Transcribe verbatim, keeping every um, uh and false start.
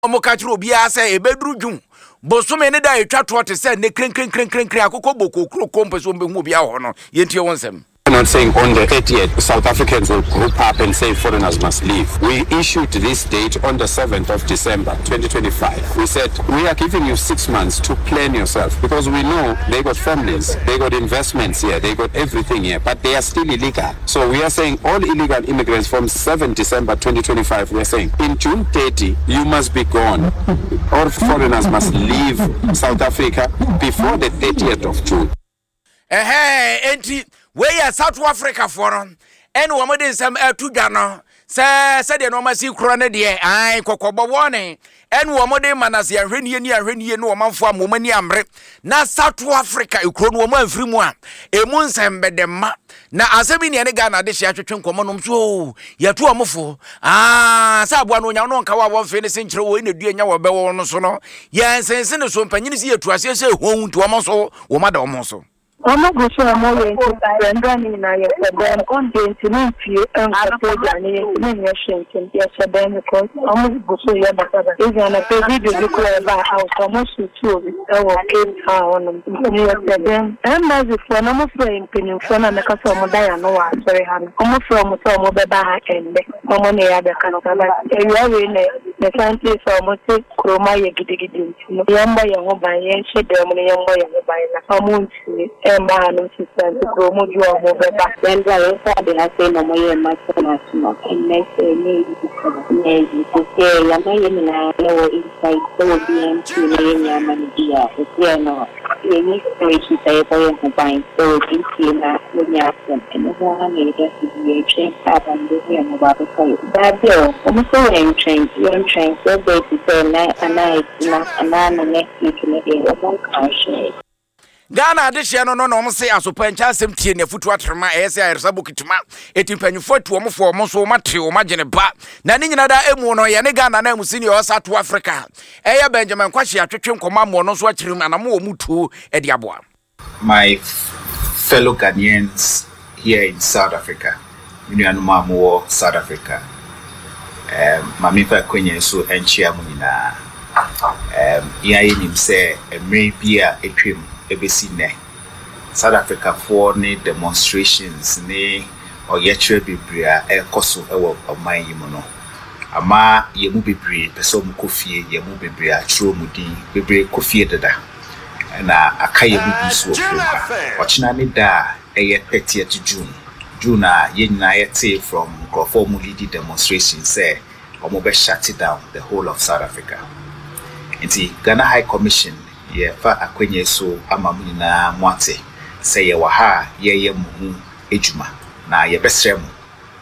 Omokachiro bia say ebedru dwun bosome ne da etwa to te say ne kren kren kren kren kren akoko boko kro kompeso mbe hu bia ho no yentie wonsem. I'm not saying on the thirtieth South Africans will group up and say foreigners must leave. We issued this date on the seventh of December twenty twenty-five. We said we are giving you six months to plan yourself because we know they got families, they got investments here, they got everything here, but they are still illegal. So we are saying all illegal immigrants from seventh December twenty twenty-five, we are saying in June thirtieth you must be gone. All foreigners must leave South Africa before the thirtieth of June. Eh enti we ya South Africa forum ene wo mode nsam atudwa no se se de no ma si kro ne de ai kokobo wone ene wo mode manase ahwenie ni ahwenie no wo manfo amomani amre na South Africa ekro no wo manfiri mu a emu nsam bedema na asabi ne ne Ghana de hia twetwe nkomo no so yatu omfo ah sa aboa no nya no nka wa wo mfe ne senkyere wo ne dua nya wo be wo no so no ye nsense ne so mpanyini si yatu ase se ho ntu omo so wo ma da omo so. I'm not going to say I'm running in a year on the internet view and I put an information yes then because almost go so yeah but even a video you could buy out almost two our came on them and as if when I'm saying pinning phone and the customer die no one sorry han almost from some mobile back and common area the kind of like you are in the country for almost chroma yegidi no yamba yango buy and share them yamba yango buy na almost man sister gromo ju omo beba then I said they have say no more much national and next me maybe to say ya may na no inside so B M to me ya mania so no any situation say for you find so in na nya and no one need to be change happen do ya mo ba ko that bill almost so in change you change so they to say na na na na next week na dey one conscious Ghana de hye no no no se asopancha asem tie ne futu atrema ese ayersa bokituma etimpanyufo atu omfo omo so mate o magene ba na ne nyina da emu no ye ne Ghana na emusi ne o South Africa eye Benjamin Kwahye atwetwe nkoma mo no so akyerem anamo omutu e de aboa. My fellow Ghanaians here in South Africa, nuanuma mo South Africa, um mamifa kwenye so enchia mu nyina um ya yenim se emre bia etwem ebesi ne South Africa for ne demonstrations ne oyechre bibria ekoso ewo oman yimu no ama yemu bibria peso mu kofie yemu bibria chro mudin bibria kofie dada na akaye bibi so ochina ne da eye thirtieth June June a yenyina yete from Crawford mu lead demonstrations say omo be shut it down the whole of South Africa. Inti Ghana High Commission ye fa akwenye so amamu na mwate say ye wa ha ye ye mu ejuma na ye besremu